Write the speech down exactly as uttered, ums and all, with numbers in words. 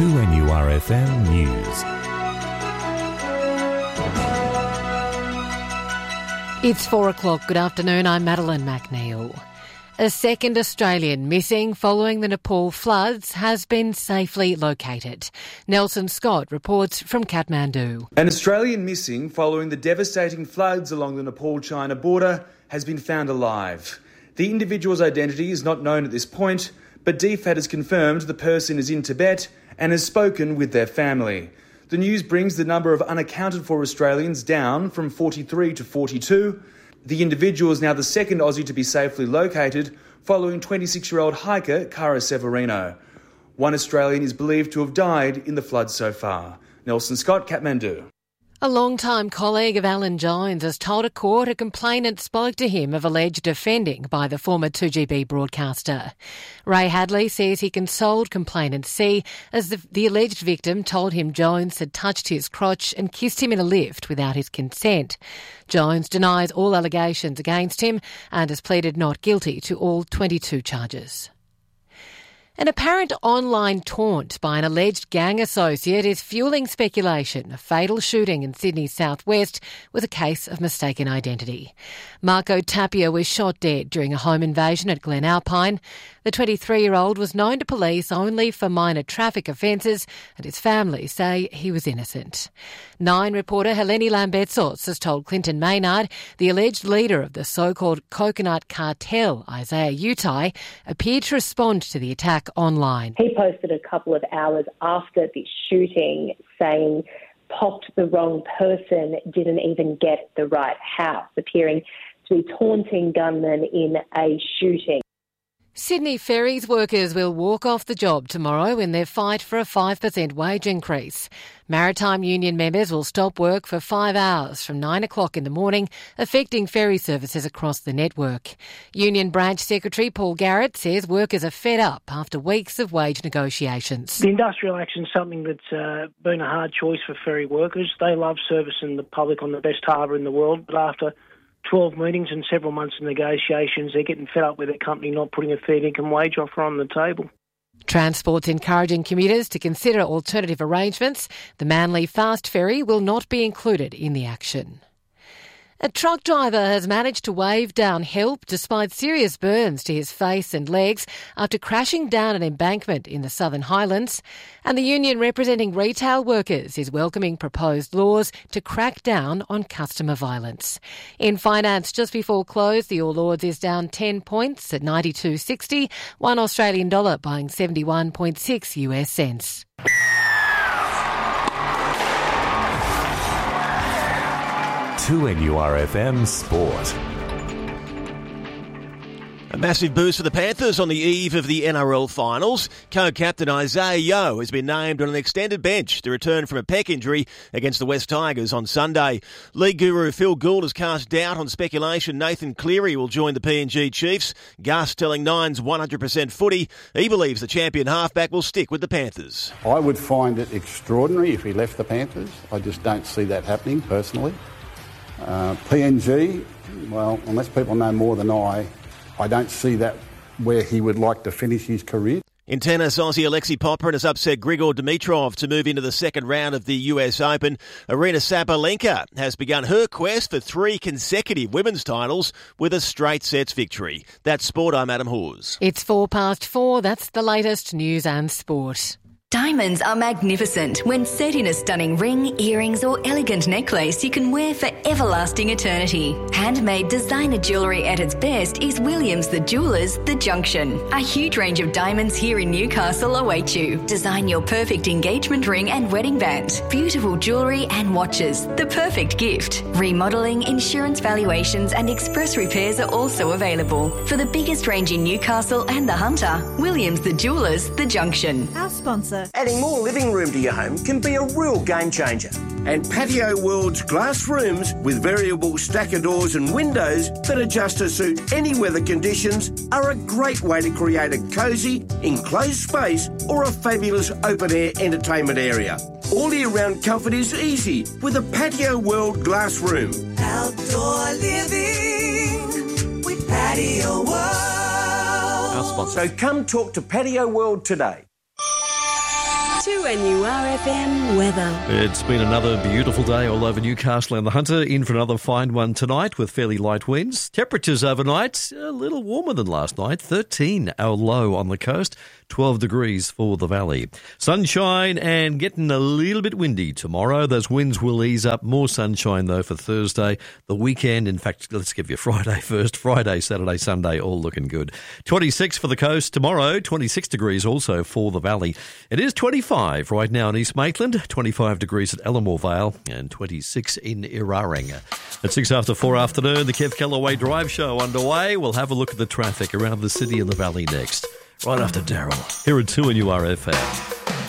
two N U R F M News. It's four o'clock. Good afternoon. I'm Madeline McNeil. A second Australian missing following the Nepal floods has been safely located. Nelson Scott reports from Kathmandu. An Australian missing following the devastating floods along the Nepal-China border has been found alive. The individual's identity is not known at this point, but D F A T has confirmed the person is in Tibet and has spoken with their family. The news brings the number of unaccounted for Australians down from forty-three to forty-two. The individual is now the second Aussie to be safely located, following twenty-six-year-old hiker Cara Severino. One Australian is believed to have died in the floods so far. Nelson Scott, Kathmandu. A long-time colleague of Alan Jones has told a court a complainant spoke to him of alleged offending by the former two G B broadcaster. Ray Hadley says he consoled complainant C as the, the alleged victim told him Jones had touched his crotch and kissed him in a lift without his consent. Jones denies all allegations against him and has pleaded not guilty to all twenty-two charges. An apparent online taunt by an alleged gang associate is fuelling speculation. A fatal shooting in Sydney's southwest with a case of mistaken identity. Marco Tapia was shot dead during a home invasion at Glen Alpine. The twenty-three-year-old was known to police only for minor traffic offences, and his family say he was innocent. Nine reporter Helene Lambetsos has told Clinton Maynard the alleged leader of the so-called coconut cartel, Isaiah Utai, appeared to respond to the attack online. He posted a couple of hours after the shooting saying, "Popped the wrong person, didn't even get the right house," appearing to be taunting gunmen in a shooting. Sydney Ferries workers will walk off the job tomorrow in their fight for a five percent wage increase. Maritime Union members will stop work for five hours from nine o'clock in the morning, affecting ferry services across the network. Union Branch Secretary Paul Garrett says workers are fed up after weeks of wage negotiations. The industrial action is something that's uh, been a hard choice for ferry workers. They love servicing the public on the best harbour in the world, but after twelve meetings and several months of negotiations, they're getting fed up with their company not putting a fair income wage offer on the table. Transport's encouraging commuters to consider alternative arrangements. The Manly Fast Ferry will not be included in the action. A truck driver has managed to wave down help despite serious burns to his face and legs after crashing down an embankment in the Southern Highlands. And the union representing retail workers is welcoming proposed laws to crack down on customer violence. In finance, just before close, the All Ords is down ten points at ninety-two sixty, one Australian dollar buying seventy-one point six US cents. two N U R F M Sport. A massive boost for the Panthers on the eve of the N R L finals. Co-captain Isaiah Yeo has been named on an extended bench to return from a pec injury against the West Tigers on Sunday. League guru Phil Gould has cast doubt on speculation Nathan Cleary will join the P N G Chiefs. Gus telling Nine's one hundred percent footy he believes the champion halfback will stick with the Panthers. I would find it extraordinary if he left the Panthers. I just don't see that happening personally. Uh, P N G, well, unless people know more than I, I don't see that where he would like to finish his career. In tennis, Aussie Alexei Popyrin has upset Grigor Dimitrov to move into the second round of the U S Open. Aryna Sabalenka has begun her quest for three consecutive women's titles with a straight sets victory. That's sport. I'm Adam Hawes. It's four past four. That's the latest news and sport. Diamonds are magnificent when set in a stunning ring, earrings or elegant necklace you can wear for everlasting eternity. Handmade designer jewellery at its best is Williams the Jewellers The Junction. A huge range of diamonds here in Newcastle await you. Design your perfect engagement ring and wedding band. Beautiful jewellery and watches. The perfect gift. Remodelling, insurance valuations and express repairs are also available. For the biggest range in Newcastle and the Hunter, Williams the Jewellers The Junction. Our sponsor. Adding more living room to your home can be a real game changer. And Patio World's glass rooms with variable stacker doors and windows that adjust to suit any weather conditions are a great way to create a cosy, enclosed space or a fabulous open-air entertainment area. All year-round comfort is easy with a Patio World glass room. Outdoor living with Patio World. Our sponsor. So come talk to Patio World today. two N U R F M weather. It's been another beautiful day all over Newcastle and the Hunter. In for another fine one tonight with fairly light winds. Temperatures overnight a little warmer than last night. thirteen our low on the coast. twelve degrees for the valley. Sunshine and getting a little bit windy tomorrow. Those winds will ease up. More sunshine, though, for Thursday. The weekend, in fact, let's give you Friday first. Friday, Saturday, Sunday, all looking good. twenty-six for the coast tomorrow. twenty-six degrees also for the valley. It is twenty-five right now in East Maitland, twenty-five degrees at Ellamore Vale, and twenty-six in Iraring. At six after four afternoon, the Kev Callaway Drive Show underway. We'll have a look at the traffic around the city and the valley next. Right after Daryl, here at two N U R F M.